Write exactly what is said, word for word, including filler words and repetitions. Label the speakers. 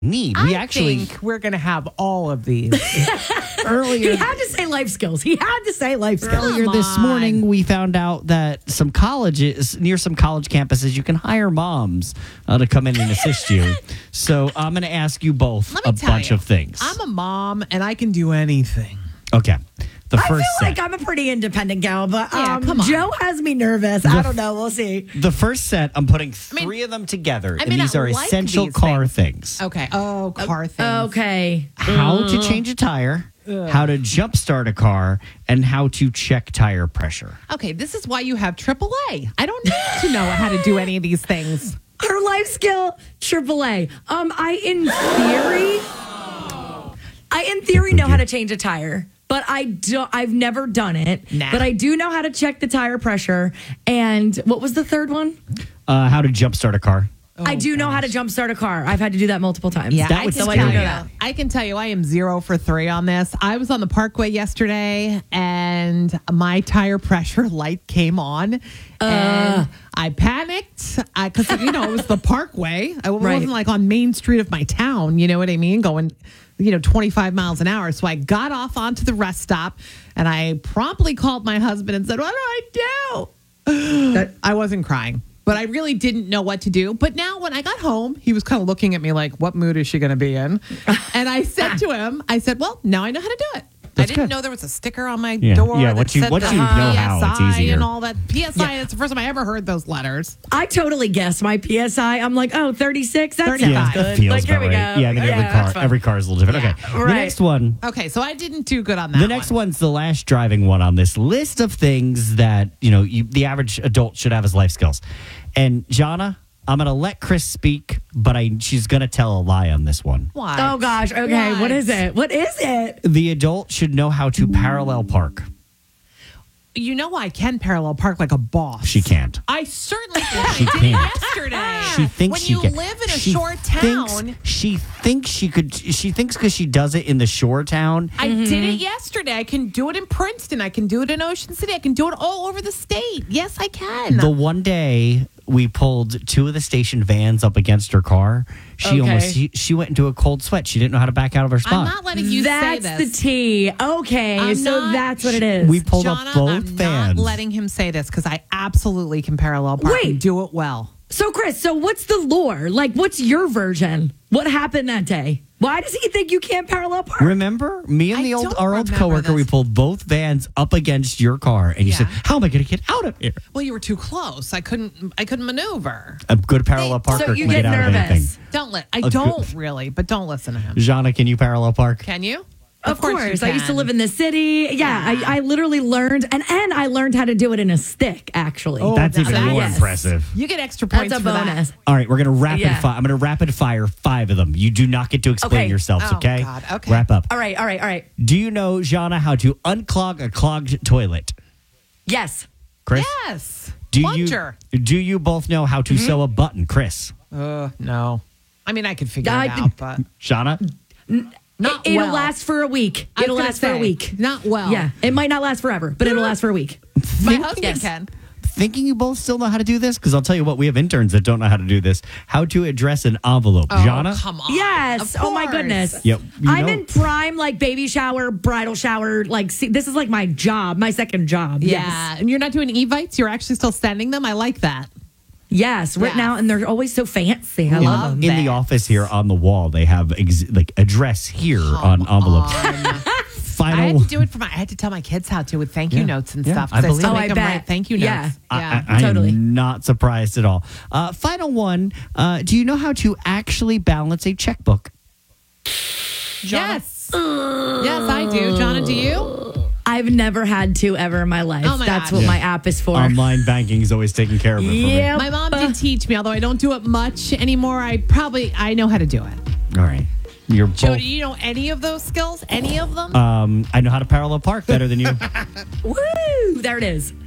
Speaker 1: need.
Speaker 2: I
Speaker 1: We actually
Speaker 2: think we're going to have all of these.
Speaker 1: earlier
Speaker 3: He had to say life skills. He had to say life skills.
Speaker 1: earlier
Speaker 2: Come
Speaker 1: this
Speaker 2: on.
Speaker 1: morning we found out that some colleges near some college campuses you can hire moms uh, to come in and assist you. So I'm going to ask you both
Speaker 2: Let me
Speaker 1: a
Speaker 2: tell
Speaker 1: bunch
Speaker 2: you,
Speaker 1: of things.
Speaker 2: I'm a mom and I can do anything.
Speaker 1: Okay. The
Speaker 3: I feel
Speaker 1: first set.
Speaker 3: like I'm a pretty independent gal, but
Speaker 2: Yeah,
Speaker 3: um,
Speaker 2: come on.
Speaker 3: Joe has me nervous. I don't know. We'll see.
Speaker 1: The first set, I'm putting
Speaker 2: mean-
Speaker 1: three of them together,
Speaker 2: I
Speaker 1: and
Speaker 2: mean,
Speaker 1: these
Speaker 2: I
Speaker 1: are
Speaker 2: like
Speaker 1: essential
Speaker 2: these
Speaker 1: car things.
Speaker 2: Okay. Oh, car things.
Speaker 3: Okay.
Speaker 1: How to change a tire, how to jumpstart a car, and how to check tire pressure.
Speaker 2: Okay, this is why you have triple A. I don't need to know how to do any of these things.
Speaker 3: Her life skill, triple A. Um, I in theory, I in theory know how to change a tire, but I don't. I've never done it.
Speaker 2: Nah.
Speaker 3: But I do know how to check the tire pressure. And what was the third one?
Speaker 1: Uh, how to jumpstart a car.
Speaker 3: I do know how to jumpstart a car. I've had to do that multiple times.
Speaker 2: Yeah,
Speaker 1: That
Speaker 2: I
Speaker 1: would
Speaker 2: can
Speaker 1: scare
Speaker 2: tell
Speaker 1: you.
Speaker 2: you. I can tell you, I am zero for three on this. I was on the Parkway yesterday, and my tire pressure light came on, and I panicked because you know it was the Parkway. I wasn't
Speaker 3: Right.
Speaker 2: like on Main Street of my town. You know what I mean? Going, you know, twenty-five miles an hour. So I got off onto the rest stop, and I promptly called my husband and said, "What do I do?"
Speaker 3: That-
Speaker 2: I wasn't crying. But I really didn't know what to do. But now when I got home, he was kind of looking at me like, what mood is she going to be in? And I said to him, I said, well, now I know how to do it. I
Speaker 1: That's
Speaker 2: didn't
Speaker 1: good.
Speaker 2: know there was a sticker on my
Speaker 1: Yeah,
Speaker 2: door.
Speaker 1: yeah,
Speaker 2: that
Speaker 1: once you-
Speaker 2: said
Speaker 1: once
Speaker 2: the
Speaker 1: you know how, it's
Speaker 2: P S I
Speaker 1: easier.
Speaker 2: and all that. P S I, it's the first time I ever heard those letters.
Speaker 3: I totally guessed my P S I. I'm like, oh, thirty-six. That
Speaker 2: thirty-five.
Speaker 3: sounds
Speaker 1: Yeah,
Speaker 3: good.
Speaker 1: it feels
Speaker 3: like, here
Speaker 1: about
Speaker 3: we
Speaker 1: right.
Speaker 3: go.
Speaker 1: Yeah, I think every
Speaker 3: that's
Speaker 1: car
Speaker 3: fine.
Speaker 1: every car is a little different. Okay, the
Speaker 3: right.
Speaker 1: next one.
Speaker 2: Okay, so I didn't do good on that
Speaker 1: The next
Speaker 2: one.
Speaker 1: one's the last driving one on this list of things that you know you, the average adult should have as life skills. And Jonna, I'm going to let Chris speak, but I she's going to tell a lie on this one.
Speaker 2: What?
Speaker 3: Oh, gosh. Okay.
Speaker 2: What?
Speaker 3: What is it? What is it?
Speaker 1: The adult should know how to parallel park.
Speaker 2: You know I can parallel park like a boss.
Speaker 1: She can't.
Speaker 2: I certainly can.
Speaker 1: She
Speaker 2: I did it
Speaker 1: can't.
Speaker 2: yesterday.
Speaker 1: She thinks
Speaker 2: when
Speaker 1: she
Speaker 2: you
Speaker 1: can.
Speaker 2: live in a
Speaker 1: She
Speaker 2: short
Speaker 1: thinks-
Speaker 2: town.
Speaker 1: she thinks she could. She thinks because she does it in the shore town.
Speaker 2: I did it yesterday. I can do it in Princeton. I can do it in Ocean City. I can do it all over the state. Yes, I can.
Speaker 1: The one day we pulled two of the station vans up against her car, she
Speaker 3: Okay.
Speaker 1: almost she, she went into a cold sweat. She didn't know how to back out of her
Speaker 2: I'm
Speaker 1: spot.
Speaker 2: not letting you
Speaker 3: That's
Speaker 2: say
Speaker 3: the
Speaker 2: this.
Speaker 3: T. Okay.
Speaker 2: I'm
Speaker 3: so
Speaker 2: not-
Speaker 3: that's what it is.
Speaker 1: We pulled
Speaker 2: Jonna,
Speaker 1: up both
Speaker 2: I'm
Speaker 1: vans.
Speaker 2: not letting him say this because I absolutely can parallel park
Speaker 3: Wait.
Speaker 2: and do it well.
Speaker 3: So, Chris, so what's the lore? Like, what's your version? What happened that day? Why does he think you can't parallel park?
Speaker 1: Remember, me and
Speaker 2: I
Speaker 1: the old
Speaker 2: don't
Speaker 1: our old
Speaker 2: remember
Speaker 1: coworker, we
Speaker 2: this.
Speaker 1: pulled both vans up against your car, and you
Speaker 2: Yeah.
Speaker 1: said, "How am I going to get out of here?"
Speaker 2: Well, you were too close. I couldn't. I couldn't maneuver.
Speaker 1: A good parallel
Speaker 2: So
Speaker 1: parker
Speaker 3: you
Speaker 1: can
Speaker 3: get
Speaker 1: get, out of anything.
Speaker 3: nervous.
Speaker 2: Don't let. I
Speaker 1: A
Speaker 2: don't
Speaker 1: good-
Speaker 2: really, but don't listen to him.
Speaker 1: Jonna, can you parallel park?
Speaker 2: Can you?
Speaker 3: Of, course.
Speaker 2: you
Speaker 3: I used to
Speaker 2: can.
Speaker 3: live in the city. Yeah, I, I literally learned, and, and I learned how to do it in a stick, actually.
Speaker 2: Oh,
Speaker 1: That's even
Speaker 2: that-
Speaker 1: more
Speaker 3: yes.
Speaker 1: impressive.
Speaker 2: You get extra points
Speaker 3: That's a
Speaker 2: for
Speaker 3: bonus.
Speaker 2: that.
Speaker 1: All right, we're gonna rapid
Speaker 3: Yeah.
Speaker 1: fire. I'm gonna rapid fire five of them. You do not get to explain
Speaker 3: Okay.
Speaker 1: yourselves.
Speaker 2: Oh,
Speaker 1: Okay.
Speaker 2: God. Okay.
Speaker 1: Wrap up.
Speaker 3: All right, all right, all right.
Speaker 1: Do you know, Jonna, how to unclog a clogged toilet?
Speaker 3: Yes.
Speaker 1: Chris?
Speaker 2: Yes.
Speaker 1: Do
Speaker 2: Plunger.
Speaker 1: you do you both know how to sew a button, Chris?
Speaker 2: Uh, no. I mean, I could figure
Speaker 3: I
Speaker 2: it
Speaker 3: did-
Speaker 2: out, but
Speaker 1: Shauna?
Speaker 2: not
Speaker 3: it, will
Speaker 2: well.
Speaker 3: last for a week.
Speaker 2: I was
Speaker 3: It'll
Speaker 2: gonna
Speaker 3: last for a
Speaker 2: say,
Speaker 3: week.
Speaker 2: Not well.
Speaker 3: Yeah, it might not last forever, but it'll last for a week.
Speaker 2: My
Speaker 1: Think-
Speaker 2: husband
Speaker 3: Yes.
Speaker 2: can.
Speaker 1: Thinking you both still know how to do this? Because I'll tell you what, we have interns that don't know how to do this. How to address an envelope.
Speaker 2: Oh,
Speaker 1: Jonna?
Speaker 2: come on.
Speaker 3: Yes.
Speaker 2: Of
Speaker 3: Oh my
Speaker 2: course.
Speaker 3: goodness.
Speaker 1: Yep. You
Speaker 3: I'm
Speaker 1: know-
Speaker 3: in prime like baby shower, bridal shower. Like, see, this is like my job, my second job.
Speaker 2: Yeah.
Speaker 3: Yes.
Speaker 2: And you're not doing evites. You're actually still sending them. I like that.
Speaker 3: Yes. Written
Speaker 2: Yes.
Speaker 3: out, and they're always so fancy. I
Speaker 1: in,
Speaker 3: love them.
Speaker 1: in the
Speaker 2: that.
Speaker 1: office here on the wall, they have ex- like address here on envelopes.
Speaker 2: I
Speaker 1: Final.
Speaker 2: had to do it for my. I had to tell my kids how to with thank you
Speaker 1: Yeah.
Speaker 2: notes and
Speaker 1: Yeah,
Speaker 2: stuff. 'cause
Speaker 1: I believe
Speaker 2: still
Speaker 1: it.
Speaker 3: Oh,
Speaker 2: make
Speaker 3: I
Speaker 2: them
Speaker 3: bet.
Speaker 2: write thank you
Speaker 3: Yeah.
Speaker 2: notes.
Speaker 1: I,
Speaker 2: Yeah.
Speaker 1: I, I
Speaker 3: Totally.
Speaker 1: am not surprised at all. Uh, final one. Uh, do you know how to actually balance a checkbook?
Speaker 2: yes. yes, I do. Jonna, do you?
Speaker 3: I've never had to ever in my life.
Speaker 2: Oh my
Speaker 3: That's
Speaker 2: gosh.
Speaker 3: what
Speaker 1: Yeah.
Speaker 3: my app is for.
Speaker 1: Online banking is always taking care of it for me.
Speaker 3: Yep.
Speaker 2: My mom did teach me, although I don't do it much anymore. I probably I know how to do it.
Speaker 1: All right. You're
Speaker 2: Joe,
Speaker 1: both.
Speaker 2: do you know any of those skills? Any of them?
Speaker 1: Um, I know how to parallel park better than you.
Speaker 3: Woo! There it is.